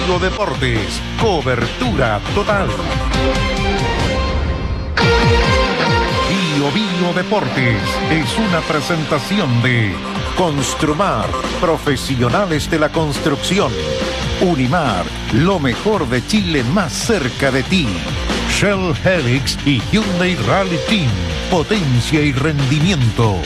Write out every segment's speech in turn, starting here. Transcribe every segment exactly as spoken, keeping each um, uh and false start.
Bio Deportes, cobertura total. Bio Bio Deportes es una presentación de Construmar, profesionales de la construcción. Unimar, lo mejor de Chile más cerca de ti. Shell Helix y Hyundai Rally Team, potencia y rendimiento.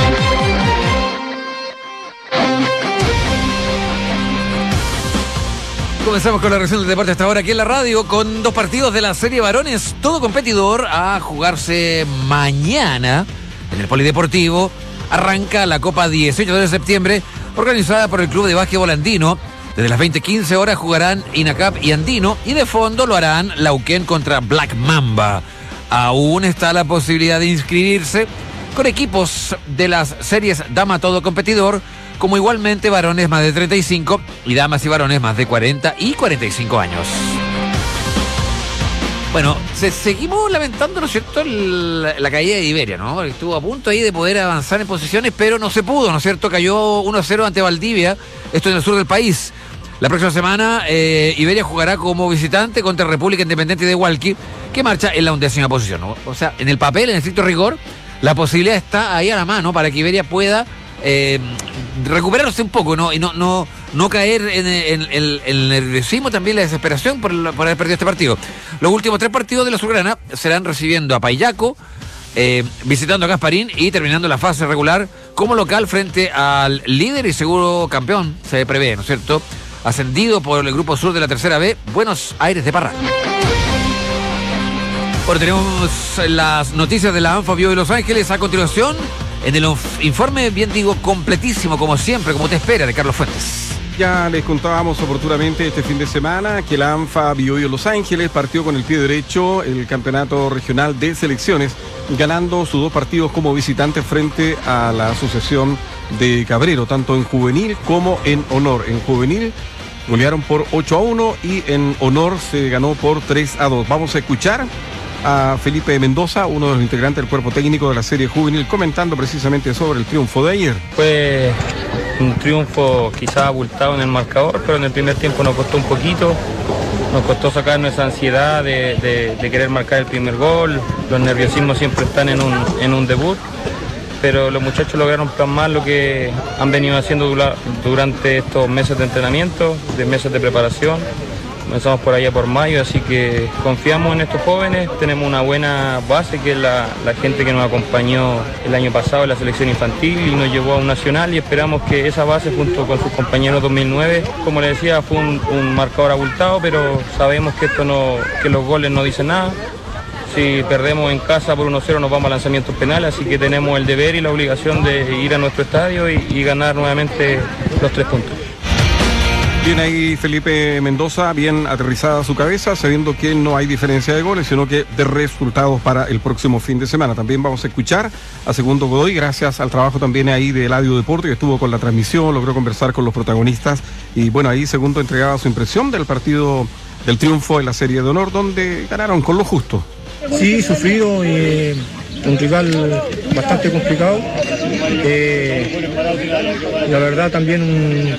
Comenzamos con la reacción del deporte hasta ahora aquí en la radio con dos partidos de la serie varones, todo competidor a jugarse mañana en el Polideportivo. Arranca la Copa dieciocho de septiembre, organizada por el Club de Básquetbol Andino. Desde las veinte quince horas jugarán INACAP y Andino, y de fondo lo harán Lauquén contra Black Mamba. Aún está la posibilidad de inscribirse con equipos de las series Dama Todo Competidor, como igualmente varones más de treinta y cinco y damas y varones más de cuarenta y cuarenta y cinco años. Bueno, se, seguimos lamentando, ¿no es cierto?, el, la caída de Iberia, ¿no? Estuvo a punto ahí de poder avanzar en posiciones, pero no se pudo, ¿no es cierto? Cayó uno a cero ante Valdivia, esto en el sur del país. La próxima semana, eh, Iberia jugará como visitante contra República Independiente de Hualqui, que marcha en la undécima posición, ¿no? O sea, en el papel, en estricto rigor, la posibilidad está ahí a la mano para que Iberia pueda eh, recuperarse un poco, ¿no? Y no, no, no caer en, en, en, en el nerviosismo, también la desesperación por, por haber perdido este partido. Los últimos tres partidos de la Azulgrana serán recibiendo a Payaco, eh, visitando a Gasparín y terminando la fase regular como local frente al líder y seguro campeón, se prevé, ¿no es cierto?, ascendido por el Grupo Sur de la Tercera B, Buenos Aires de Parral. Bueno, tenemos las noticias de la ANFA Bio de Los Ángeles a continuación en el informe, bien digo, completísimo, como siempre, como te espera, de Carlos Fuentes. Ya les contábamos oportunamente este fin de semana que la ANFA Bio Bio Los Ángeles partió con el pie derecho el campeonato regional de selecciones, ganando sus dos partidos como visitante frente a la Asociación de Cabrero, tanto en juvenil como en honor. En juvenil golearon por ocho a uno y en honor se ganó por tres a dos. Vamos a escuchar a Felipe Mendoza, uno de los integrantes del cuerpo técnico de la serie juvenil, comentando precisamente sobre el triunfo de ayer. Fue un triunfo quizá abultado en el marcador, pero en el primer tiempo nos costó un poquito, nos costó sacarnos esa ansiedad de, de, de querer marcar el primer gol. Los nerviosismos siempre están en un, en un debut, pero los muchachos lograron plasmar lo que han venido haciendo durante estos meses de entrenamiento, de meses de preparación. Comenzamos por allá por mayo, así que confiamos en estos jóvenes, tenemos una buena base que es la, la gente que nos acompañó el año pasado en la selección infantil y nos llevó a un nacional, y esperamos que esa base junto con sus compañeros dos mil nueve, como les decía, fue un, un marcador abultado, pero sabemos que, esto no, que los goles no dicen nada. Si perdemos en casa por uno cero nos vamos a lanzamientos penales, así que tenemos el deber y la obligación de ir a nuestro estadio y, y ganar nuevamente los tres puntos. Bien ahí Felipe Mendoza, bien aterrizada su cabeza, sabiendo que no hay diferencia de goles, sino que de resultados para el próximo fin de semana. También vamos a escuchar a Segundo Godoy, gracias al trabajo también ahí de Eladio Deporte, que estuvo con la transmisión, logró conversar con los protagonistas, y bueno, ahí Segundo entregaba su impresión del partido, del triunfo en la Serie de Honor, donde ganaron con lo justo. Sí, sufrido, eh, un rival bastante complicado. Eh, la verdad también un,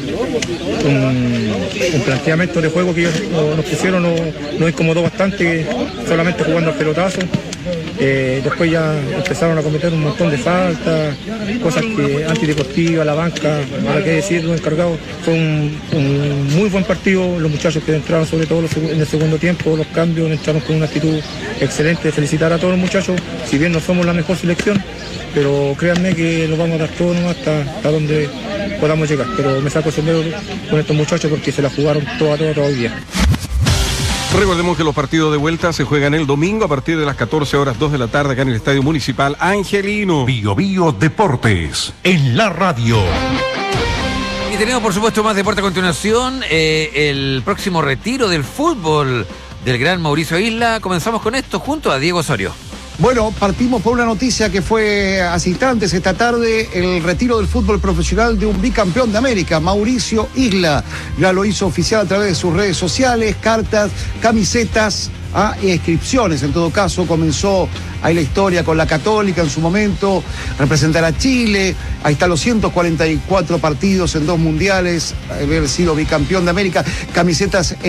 un, un planteamiento de juego que ellos nos pusieron nos, nos incomodó bastante, solamente jugando al pelotazo. Eh, después ya empezaron a cometer un montón de faltas, cosas que antideportivas, la banca, para qué decir, los encargados. Fue un, un muy buen partido, los muchachos que entraron sobre todo en el segundo tiempo, los cambios, entraron con una actitud excelente. Felicitar a todos los muchachos, si bien no somos la mejor selección, pero créanme que lo vamos a dar todo nomás hasta, hasta donde podamos llegar. Pero me saco el sombrero con estos muchachos porque se la jugaron toda, toda, todo el día. Recordemos que los partidos de vuelta se juegan el domingo a partir de las catorce horas dos de la tarde acá en el Estadio Municipal Angelino. Bio Bio Deportes, en la radio. Y tenemos por supuesto más deporte a continuación, eh, el próximo retiro del fútbol del gran Mauricio Isla. Comenzamos con esto junto a Diego Osorio. Bueno, partimos por una noticia que fue hace instantes esta tarde, el retiro del fútbol profesional de un bicampeón de América, Mauricio Isla. Ya lo hizo oficial a través de sus redes sociales, cartas, camisetas, a inscripciones. En todo caso, comenzó ahí la historia con la Católica en su momento, representar a Chile, ahí están los ciento cuarenta y cuatro partidos en dos mundiales, haber sido bicampeón de América, camisetas